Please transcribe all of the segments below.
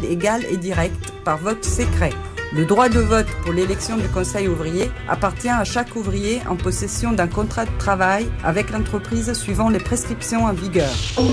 égal et direct par vote secret. Le droit de vote pour l'élection du Conseil ouvrier appartient à chaque ouvrier en possession d'un contrat de travail avec l'entreprise suivant les prescriptions en vigueur.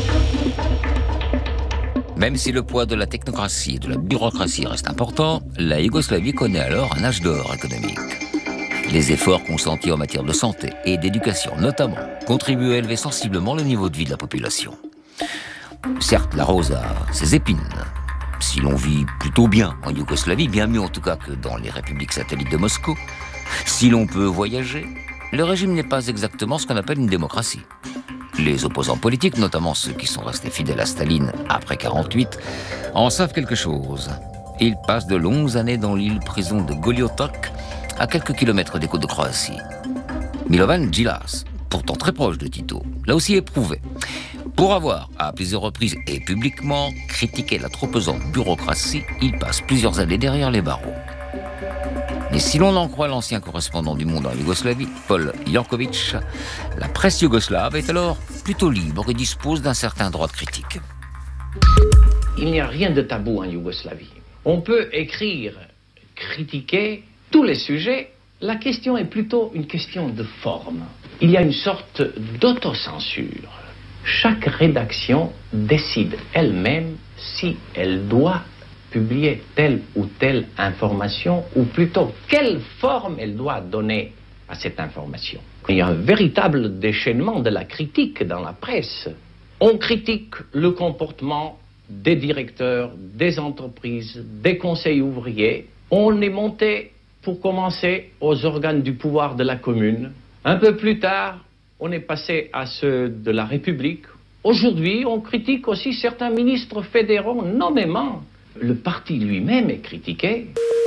Même si le poids de la technocratie et de la bureaucratie reste important, la Yougoslavie connaît alors un âge d'or économique. Les efforts consentis en matière de santé et d'éducation, notamment, contribuent à élever sensiblement le niveau de vie de la population. Certes, la rose a ses épines. Si l'on vit plutôt bien en Yougoslavie, bien mieux en tout cas que dans les républiques satellites de Moscou, si l'on peut voyager, le régime n'est pas exactement ce qu'on appelle une démocratie. Les opposants politiques, notamment ceux qui sont restés fidèles à Staline après 1948, en savent quelque chose. Ils passent de longues années dans l'île-prison de Goliotok, à quelques kilomètres des côtes de Croatie. Milovan Djilas, pourtant très proche de Tito, l'a aussi éprouvé. Pour avoir, à plusieurs reprises et publiquement, critiqué la trop pesante bureaucratie, il passe plusieurs années derrière les barreaux. Mais si l'on en croit l'ancien correspondant du Monde en Yougoslavie, Paul Jankovic, la presse yougoslave est alors plutôt libre et dispose d'un certain droit de critique. Il n'y a rien de tabou en Yougoslavie. On peut écrire, critiquer tous les sujets. La question est plutôt une question de forme. Il y a une sorte d'autocensure. Chaque rédaction décide elle-même si elle doit publier telle ou telle information, ou plutôt quelle forme elle doit donner à cette information. Il y a un véritable déchaînement de la critique dans la presse. On critique le comportement des directeurs, des entreprises, des conseils ouvriers. On est monté, pour commencer, aux organes du pouvoir de la commune. Un peu plus tard, on est passé à ceux de la République. Aujourd'hui, on critique aussi certains ministres fédéraux, nommément. Le parti lui-même est critiqué.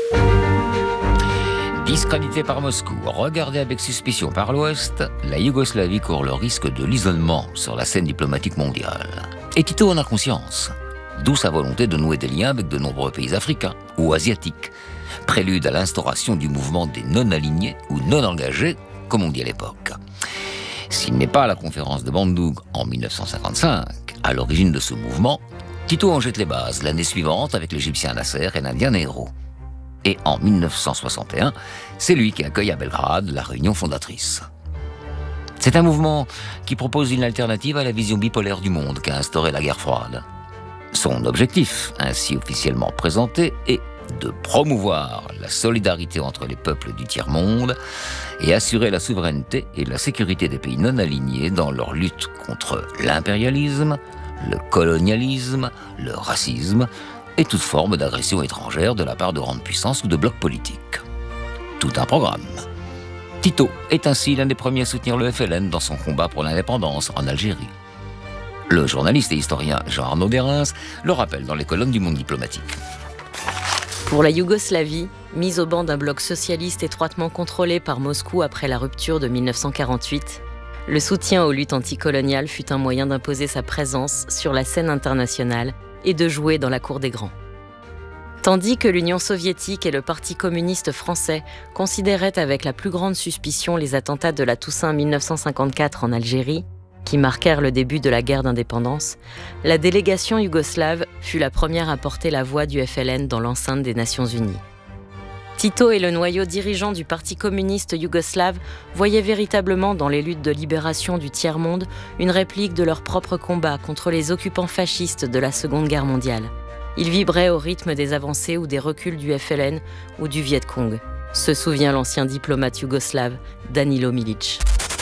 Discrédité par Moscou, regardée avec suspicion par l'Ouest, la Yougoslavie court le risque de l'isolement sur la scène diplomatique mondiale. Et Tito en a conscience. D'où sa volonté de nouer des liens avec de nombreux pays africains ou asiatiques, prélude à l'instauration du mouvement des non-alignés ou non-engagés, comme on dit à l'époque. S'il n'est pas à la conférence de Bandung en 1955, à l'origine de ce mouvement, Tito en jette les bases l'année suivante avec l'Égyptien Nasser et l'Indien Nehru. Et en 1961, c'est lui qui accueille à Belgrade la réunion fondatrice. C'est un mouvement qui propose une alternative à la vision bipolaire du monde qu'a instaurée la guerre froide. Son objectif, ainsi officiellement présenté, est de promouvoir la solidarité entre les peuples du tiers-monde et assurer la souveraineté et la sécurité des pays non alignés dans leur lutte contre l'impérialisme, le colonialisme, le racisme et toute forme d'agression étrangère de la part de grandes puissances ou de blocs politiques. Tout un programme. Tito est ainsi l'un des premiers à soutenir le FLN dans son combat pour l'indépendance en Algérie. Le journaliste et historien Jean-Arnaud Derens le rappelle dans les colonnes du Monde diplomatique. Pour la Yougoslavie, mise au banc d'un bloc socialiste étroitement contrôlé par Moscou après la rupture de 1948, le soutien aux luttes anticoloniales fut un moyen d'imposer sa présence sur la scène internationale et de jouer dans la cour des grands. Tandis que l'Union soviétique et le Parti communiste français considéraient avec la plus grande suspicion les attentats de la Toussaint 1954 en Algérie, qui marquèrent le début de la guerre d'indépendance, la délégation yougoslave fut la première à porter la voix du FLN dans l'enceinte des Nations Unies. Tito et le noyau dirigeant du Parti communiste yougoslave voyaient véritablement dans les luttes de libération du tiers-monde une réplique de leur propre combat contre les occupants fascistes de la Seconde Guerre mondiale. Ils vibraient au rythme des avancées ou des reculs du FLN ou du Viet Cong, se souvient l'ancien diplomate yougoslave Danilo Milic.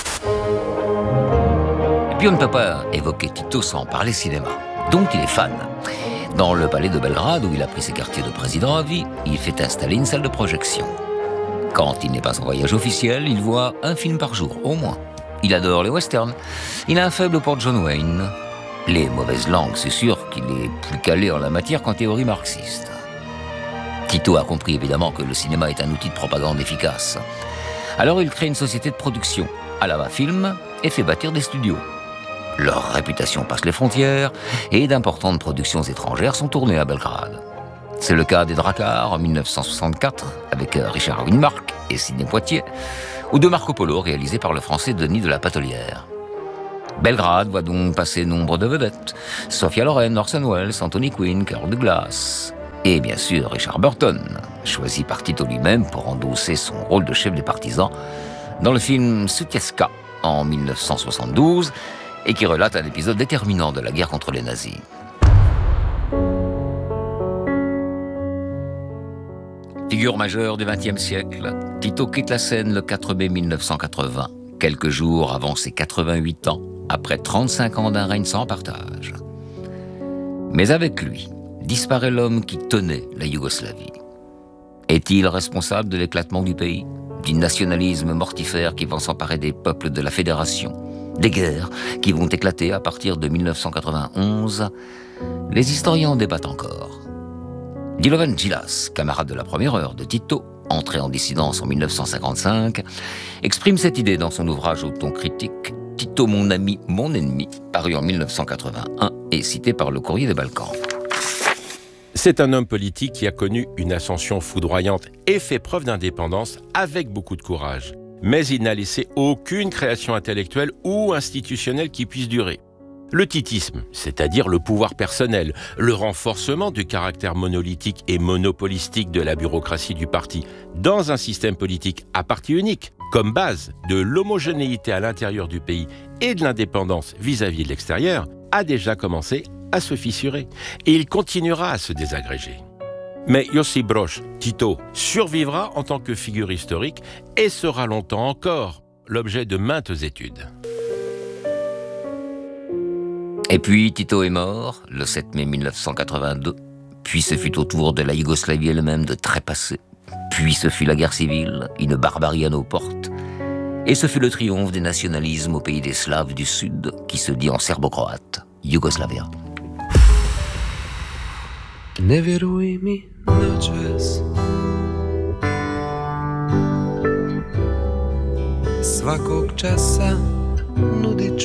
Et puis on ne peut pas évoquer Tito sans parler cinéma, dont il est fan. Dans le palais de Belgrade, où il a pris ses quartiers de président à vie, il fait installer une salle de projection. Quand il n'est pas en voyage officiel, il voit un film par jour, au moins. Il adore les westerns. Il a un faible pour John Wayne. Les mauvaises langues, c'est sûr qu'il est plus calé en la matière qu'en théorie marxiste. Tito a compris évidemment que le cinéma est un outil de propagande efficace. Alors il crée une société de production, Alava Film, et fait bâtir des studios. Leur réputation passe les frontières et d'importantes productions étrangères sont tournées à Belgrade. C'est le cas des Drakkar en 1964 avec Richard Widmark et Sidney Poitier, ou de Marco Polo réalisé par le français Denis de la Patelière. Belgrade voit donc passer nombre de vedettes. Sophia Loren, Orson Welles, Anthony Quinn, Carol Douglas. Et bien sûr Richard Burton, choisi par Tito lui-même pour endosser son rôle de chef des partisans dans le film Sutjeska en 1972 et qui relate un épisode déterminant de la guerre contre les nazis. Figure majeure du XXe siècle, Tito quitte la scène le 4 mai 1980, quelques jours avant ses 88 ans, après 35 ans d'un règne sans partage. Mais avec lui, disparaît l'homme qui tenait la Yougoslavie. Est-il responsable de l'éclatement du pays, du nationalisme mortifère qui va s'emparer des peuples de la Fédération, des guerres qui vont éclater à partir de 1991? Les historiens en débattent encore. Dilovan Djilas, camarade de la première heure de Tito, entré en dissidence en 1955, exprime cette idée dans son ouvrage autocritique « Tito, mon ami, mon ennemi », paru en 1981 et cité par le Courrier des Balkans. C'est un homme politique qui a connu une ascension foudroyante et fait preuve d'indépendance avec beaucoup de courage. Mais il n'a laissé aucune création intellectuelle ou institutionnelle qui puisse durer. Le titisme, c'est-à-dire le pouvoir personnel, le renforcement du caractère monolithique et monopolistique de la bureaucratie du parti dans un système politique à parti unique, comme base de l'homogénéité à l'intérieur du pays et de l'indépendance vis-à-vis de l'extérieur, a déjà commencé à se fissurer. Et il continuera à se désagréger. Mais Josip Broz Tito survivra en tant que figure historique et sera longtemps encore l'objet de maintes études. Et puis Tito est mort le 7 mai 1982, puis ce fut au tour de la Yougoslavie elle-même de trépasser, puis ce fut la guerre civile, une barbarie à nos portes, et ce fut le triomphe des nationalismes au pays des Slaves du Sud, qui se dit en serbo-croate, Yougoslavia. Ne vjeruj mi noćas, svakog časa nudit